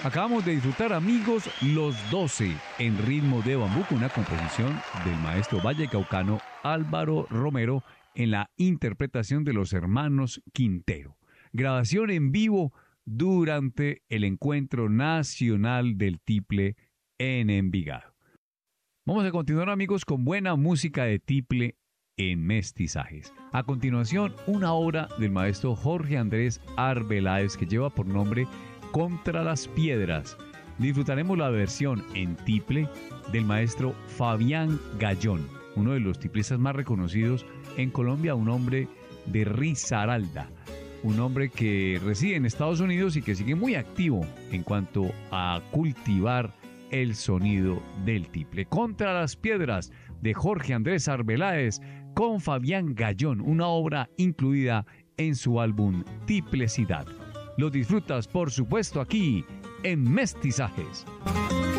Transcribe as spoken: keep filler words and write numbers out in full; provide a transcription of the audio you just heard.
Acabamos de disfrutar, amigos, Los doce en ritmo de bambuco, una composición del maestro vallecaucano Álvaro Romero en la interpretación de los hermanos Quintero. Grabación en vivo durante el Encuentro Nacional del Tiple en Envigado. Vamos a continuar, amigos, con buena música de tiple en mestizajes. A continuación, una obra del maestro Jorge Andrés Arbeláez que lleva por nombre Contra las Piedras. Disfrutaremos la versión en tiple del maestro Fabián Gallón, uno de los tiplistas más reconocidos en Colombia, un hombre de Risaralda, un hombre que reside en Estados Unidos y que sigue muy activo en cuanto a cultivar el sonido del tiple. Contra las Piedras, de Jorge Andrés Arbeláez con Fabián Gallón, una obra incluida en su álbum Tiplecidad. Lo disfrutas, por supuesto, aquí en Mestizajes.